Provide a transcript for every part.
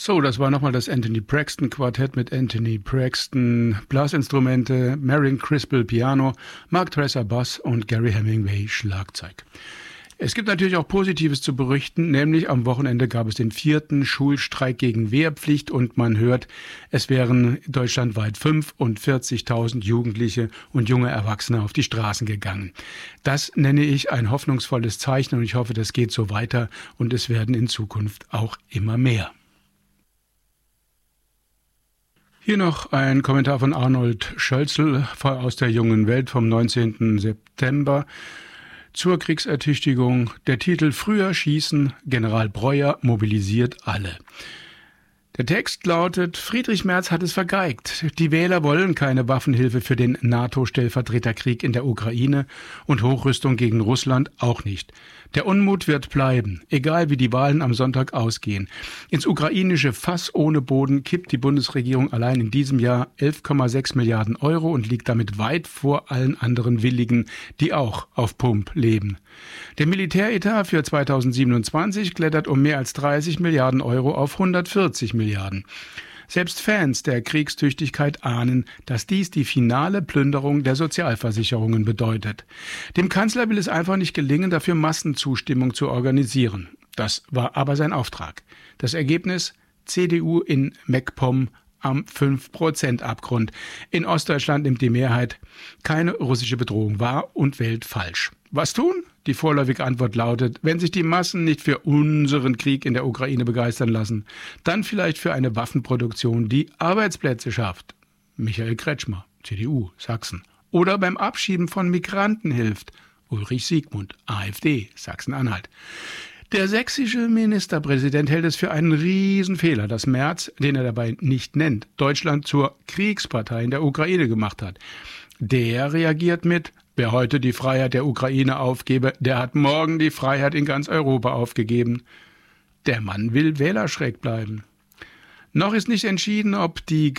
So, das war nochmal das Anthony Braxton Quartett mit Anthony Braxton Blasinstrumente, Marion Crispell Piano, Mark Tresser Bass und Gary Hemingway Schlagzeug. Es gibt natürlich auch Positives zu berichten, nämlich am Wochenende gab es den 4. Schulstreik gegen Wehrpflicht und man hört, es wären deutschlandweit 45.000 Jugendliche und junge Erwachsene auf die Straßen gegangen. Das nenne ich ein hoffnungsvolles Zeichen und ich hoffe, das geht so weiter und es werden in Zukunft auch immer mehr. Hier noch ein Kommentar von Arnold Schölzel aus der Jungen Welt vom 19. September. Zur Kriegsertüchtigung. Der Titel Früher schießen, General Breuer mobilisiert alle. Der Text lautet, Friedrich Merz hat es vergeigt. Die Wähler wollen keine Waffenhilfe für den NATO-Stellvertreterkrieg in der Ukraine und Hochrüstung gegen Russland auch nicht. Der Unmut wird bleiben, egal wie die Wahlen am Sonntag ausgehen. Ins ukrainische Fass ohne Boden kippt die Bundesregierung allein in diesem Jahr 11,6 Milliarden Euro und liegt damit weit vor allen anderen Willigen, die auch auf Pump leben. Der Militäretat für 2027 klettert um mehr als 30 Milliarden Euro auf 140 Milliarden. Selbst Fans der Kriegstüchtigkeit ahnen, dass dies die finale Plünderung der Sozialversicherungen bedeutet. Dem Kanzler will es einfach nicht gelingen, dafür Massenzustimmung zu organisieren. Das war aber sein Auftrag. Das Ergebnis? CDU in MacPom am 5%-Abgrund. In Ostdeutschland nimmt die Mehrheit keine russische Bedrohung wahr und wählt falsch. Was tun? Die vorläufige Antwort lautet, wenn sich die Massen nicht für unseren Krieg in der Ukraine begeistern lassen, dann vielleicht für eine Waffenproduktion, die Arbeitsplätze schafft. Michael Kretschmer, CDU, Sachsen. Oder beim Abschieben von Migranten hilft. Ulrich Siegmund, AfD, Sachsen-Anhalt. Der sächsische Ministerpräsident hält es für einen Riesenfehler, dass Merz, den er dabei nicht nennt, Deutschland zur Kriegspartei in der Ukraine gemacht hat. Der reagiert mit, wer heute die Freiheit der Ukraine aufgebe, der hat morgen die Freiheit in ganz Europa aufgegeben. Der Mann will wählerschräg bleiben. Noch ist nicht entschieden, ob die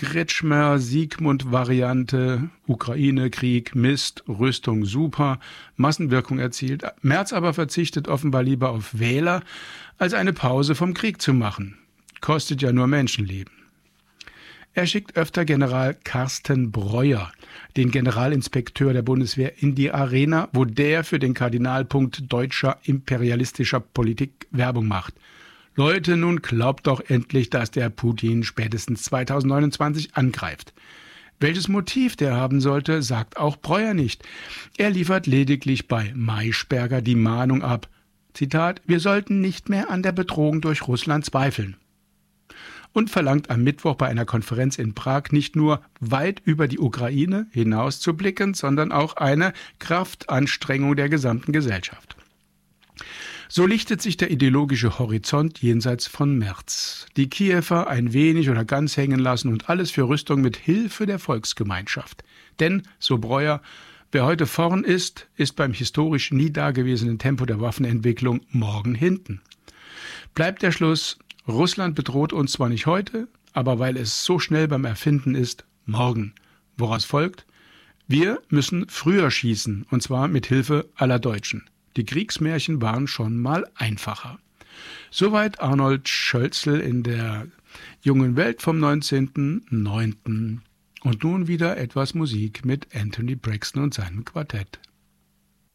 Kretschmer-Siegmund-Variante Ukraine-Krieg, Mist, Rüstung super, Massenwirkung erzielt. Merz aber verzichtet offenbar lieber auf Wähler, als eine Pause vom Krieg zu machen. Kostet ja nur Menschenleben. Er schickt öfter General Carsten Breuer, den Generalinspekteur der Bundeswehr, in die Arena, wo der für den Kardinalpunkt deutscher imperialistischer Politik Werbung macht. Leute, nun glaubt doch endlich, dass der Putin spätestens 2029 angreift. Welches Motiv der haben sollte, sagt auch Breuer nicht. Er liefert lediglich bei Maischberger die Mahnung ab. Zitat, wir sollten nicht mehr an der Bedrohung durch Russland zweifeln. Und verlangt am Mittwoch bei einer Konferenz in Prag nicht nur weit über die Ukraine hinaus zu blicken, sondern auch eine Kraftanstrengung der gesamten Gesellschaft. So lichtet sich der ideologische Horizont jenseits von Merz. Die Kiewer ein wenig oder ganz hängen lassen und alles für Rüstung mit Hilfe der Volksgemeinschaft. Denn, so Breuer, wer heute vorn ist, ist beim historisch nie dagewesenen Tempo der Waffenentwicklung morgen hinten. Bleibt der Schluss, Russland bedroht uns zwar nicht heute, aber weil es so schnell beim Erfinden ist, morgen. Woraus folgt? Wir müssen früher schießen, und zwar mit Hilfe aller Deutschen. Die Kriegsmärchen waren schon mal einfacher. Soweit Arnold Schölzel in der Jungen Welt vom 19.09. Und nun wieder etwas Musik mit Anthony Braxton und seinem Quartett.